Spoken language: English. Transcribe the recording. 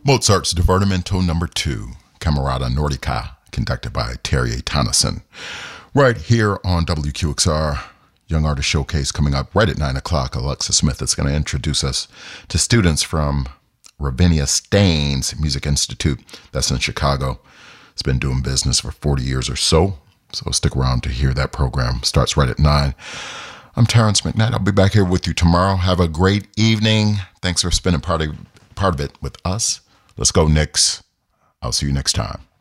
Mozart's Divertimento Number 2, Camerata Nordica, conducted by Terje Tonnesen. Right here on WQXR, Young Artist Showcase coming up right at 9 o'clock. Alexa Smith is going to introduce us to students from Ravinia Staines Music Institute. That's in Chicago. It's been doing business for 40 years or so. So stick around to hear that program. Starts right at 9. I'm Terrence McKnight. I'll be back here with you tomorrow. Have a great evening. Thanks for spending part of it with us. Let's go, Knicks. I'll see you next time.